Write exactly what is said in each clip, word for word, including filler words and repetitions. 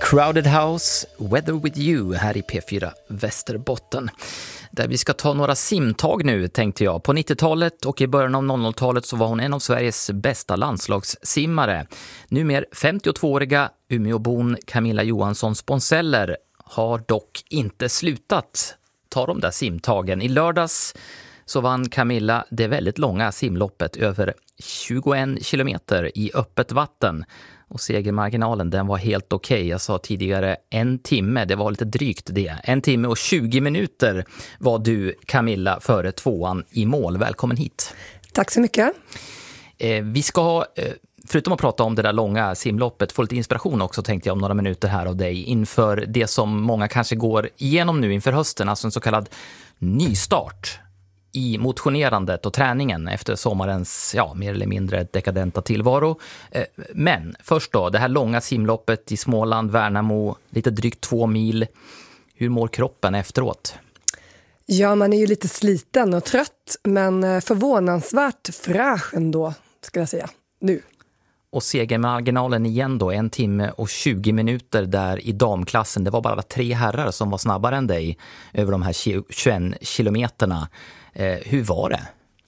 Crowded House, Weather With You här i P fyra Västerbotten. Där vi ska ta några simtag nu, tänkte jag. På nittiotalet och i början av noll noll-talet så var hon en av Sveriges bästa landslagssimmare. Numer femtiotvååriga Umeåbon Camilla Johansson Sponseller har dock inte slutat ta de där simtagen. I lördags så vann Camilla det väldigt långa simloppet över tjugoen kilometer i öppet vatten. Och segermarginalen, den var helt okej. Okay. Jag sa tidigare en timme, det var lite drygt det. En timme och tjugo minuter var du, Camilla, före tvåan i mål. Välkommen hit. Tack så mycket. Eh, vi ska, eh, förutom att prata om det där långa simloppet, få lite inspiration också, tänkte jag, om några minuter här av dig. Inför det som många kanske går igenom nu inför hösten, alltså en så kallad nystart i motionerandet och träningen efter sommarens, ja, mer eller mindre dekadenta tillvaro. Men först då, det här långa simloppet i Småland, Värnamo, lite drygt två mil. Hur mår kroppen efteråt? Ja, man är ju lite sliten och trött, men förvånansvärt fräsch ändå, ska jag säga, nu. Och segermarginalen igen då, en timme och tjugo minuter där i damklassen. Det var bara tre herrar som var snabbare än dig över de här tjugoen kilometerna. Eh, hur var det?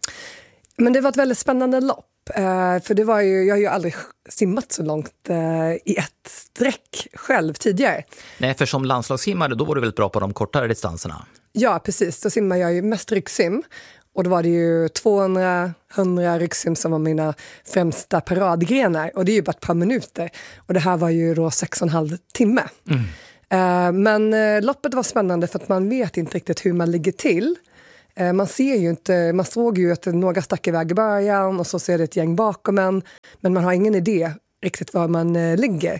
Men det var ett väldigt spännande lopp. Eh, för det var ju, jag har ju aldrig simmat så långt eh, i ett streck själv tidigare. Nej, för som landslagssimmare då var du väldigt bra på de kortare distanserna. Ja, precis. Då simmar jag ju mest ryggsim. Och då var det ju tvåhundra hundra ryggsim som var mina främsta paradgrenar. Och det är ju bara ett par minuter. Och det här var ju då sex och en halv timme. Mm. Eh, men eh, loppet var spännande för att man vet inte riktigt hur man ligger till. Eh, man ser ju inte, man såg ju att några stack iväg i början och så ser det ett gäng bakom en. Men man har ingen idé riktigt var man eh, ligger.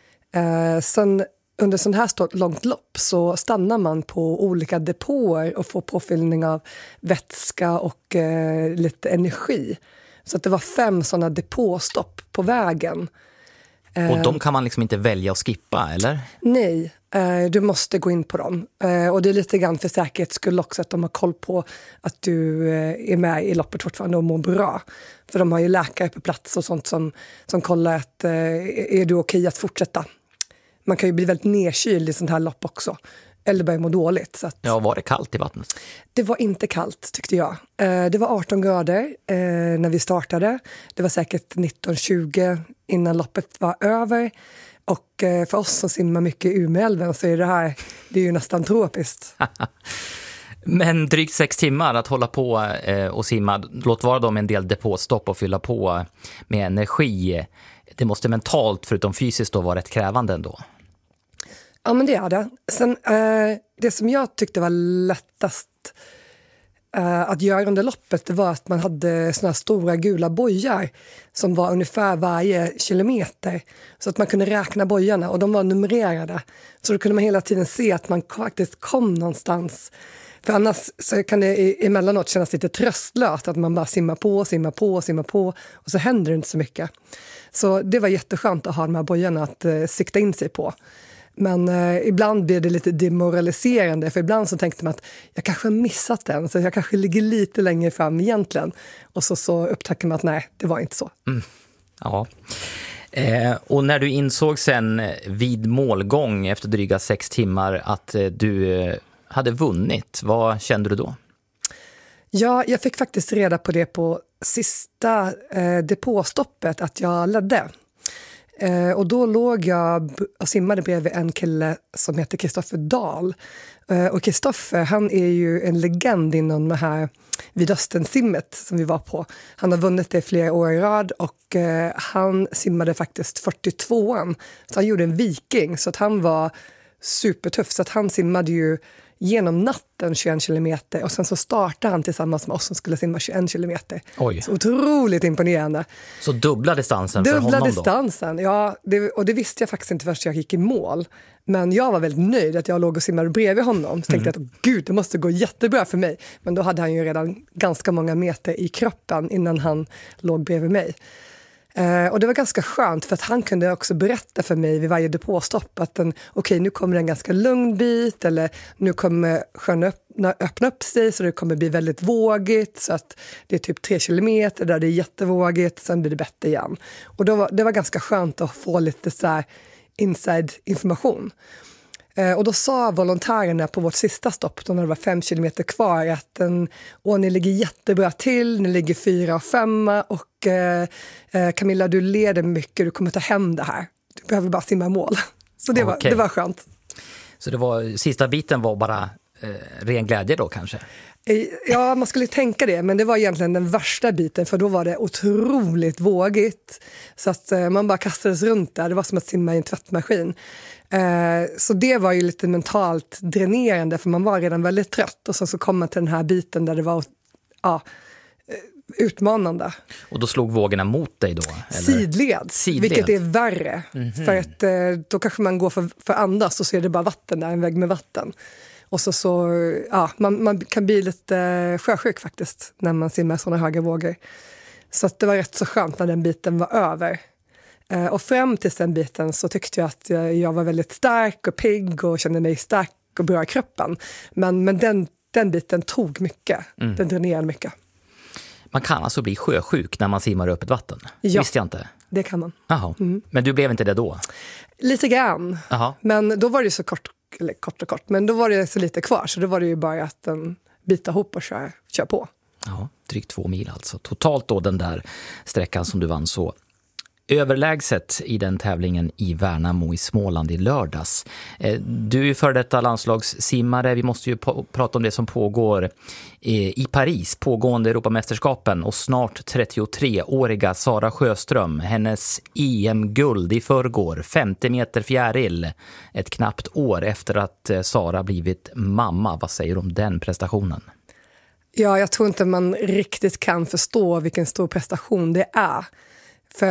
Eh, sen under sån här stort långt lopp så stannar man på olika depåer och får påfyllning av vätska och eh, lite energi. Så att det var fem sådana depåstopp på vägen. Och de kan man liksom inte välja att skippa, eller? Nej, eh, du måste gå in på dem. Eh, och det är lite grann för säkerhets skull också att de har koll på att du eh, är med i loppet fortfarande och mår bra. För de har ju läkare på plats och sånt som, som kollar att eh, är du okej att fortsätta. Man kan ju bli väldigt nedkyld i sånt här lopp också. Eller börja må dåligt. Så att ja, var det kallt i vattnet? Det var inte kallt, tyckte jag. Eh, det var arton grader eh, när vi startade. Det var säkert nitton tjugo innan loppet var över. Och eh, för oss som simmar mycket i Umeälven så är det här, det är ju nästan tropiskt. Men drygt sex timmar att hålla på eh, och simma, låt vara då med en del depåstopp och fylla på med energi. Det måste mentalt, förutom fysiskt, då vara rätt krävande ändå. Ja, men det är det. Sen, eh, det som jag tyckte var lättast eh, att göra under loppet, det var att man hade såna här stora gula bojar som var ungefär varje kilometer. Så att man kunde räkna bojarna och de var numrerade. Så då kunde man hela tiden se att man faktiskt kom någonstans. För annars så kan det emellanåt kännas lite tröstlöst att man bara simmar på, simmar på, simmar på och så händer det inte så mycket. Så det var jätteskönt att ha de här bojarna att eh, sikta in sig på. Men eh, ibland blir det lite demoraliserande, för ibland så tänkte man att jag kanske har missat den, så jag kanske ligger lite längre fram egentligen. Och så, så upptäcker man att nej, det var inte så. Mm. Ja. Eh, och när du insåg sen vid målgång efter dryga sex timmar att eh, du eh, hade vunnit, vad kände du då? Ja, jag fick faktiskt reda på det på sista eh, depåstoppet att jag ledde. Eh, och då låg jag och simmade bredvid en kille som heter Kristoffer Dahl. Eh, och Kristoffer, han är ju en legend inom det här Vidöstern-simmet som vi var på. Han har vunnit det flera år i rad och eh, han simmade faktiskt fyrtiotvåan. Så han gjorde en viking, så att han var supertuff. Så att han simmade ju genom natten tjugoen kilometer och sen så startade han tillsammans med oss som skulle simma tjugoen kilometer. Oj. Så otroligt imponerande. Så dubbla distansen dubbla för honom då? Dubbla distansen, ja. Det, och det visste jag faktiskt inte först jag gick i mål. Men jag var väldigt nöjd att jag låg och simmade bredvid honom. Så tänkte jag att gud, det måste gå jättebra för mig. Men då hade han ju redan ganska många meter i kroppen innan han låg bredvid mig. Eh, och det var ganska skönt för att han kunde också berätta för mig vid varje depåstopp att okej, okay, nu kommer det en ganska lugn bit eller nu kommer sjön öppna, öppna upp sig så det kommer bli väldigt vågigt så att det är typ tre kilometer där det är jättevågigt, sen blir det bättre igen. Och då var, det var ganska skönt att få lite så här inside-information. Eh, och då sa volontärerna på vårt sista stopp, då när det var fem kilometer kvar, att den, åh, ni ligger jättebra till, ni ligger fyra och femma och eh, Camilla, du leder mycket, du kommer ta hem det här. Du behöver bara simma mål. Så det, okay. var, det var skönt. Så det var, sista biten var bara eh, ren glädje då kanske? Ja, man skulle tänka det, men det var egentligen den värsta biten, för då var det otroligt vågigt. Så att eh, man bara kastades runt där, det var som att simma i en tvättmaskin. Eh, så det var ju lite mentalt dränerande, för man var redan väldigt trött. Och sen så kom man till den här biten där det var ja, utmanande. Och då slog vågorna mot dig då? Eller? Sidled, Sidled, vilket är värre. Mm-hmm. För att eh, då kanske man går för, för andas och så är det bara vatten där, en vägg med vatten. Och så, så ja, man, man kan bli lite sjösjuk faktiskt när man simmar sådana höga vågor. Så att det var rätt så skönt när den biten var över. Eh, och fram till den biten så tyckte jag att jag, jag var väldigt stark och pigg och kände mig stark och bra i kroppen. Men, men den, den biten tog mycket, mm. den dränerade mycket. Man kan alltså bli sjösjuk när man simmar i öppet vatten? Ja, visste jag inte. Det kan man. Jaha. Mm. Men du blev inte det då? Lite grann. Aha. Men då var det så kort, eller kort och kort, men då var det så lite kvar, så då var det ju bara att um, bita ihop och köra, köra på. Ja, drygt två mil alltså. Totalt då den där sträckan som du vann så överlägset i den tävlingen i Värnamo i Småland i lördags. Du är ju för detta landslagssimmare. Vi måste ju p- prata om det som pågår i Paris, pågående Europamästerskapen, och snart trettiotre-åriga Sara Sjöström, hennes E M-guld i förrgår, femtio meter fjäril, ett knappt år efter att Sara blivit mamma. Vad säger du om den prestationen? Ja, jag tror inte man riktigt kan förstå vilken stor prestation det är.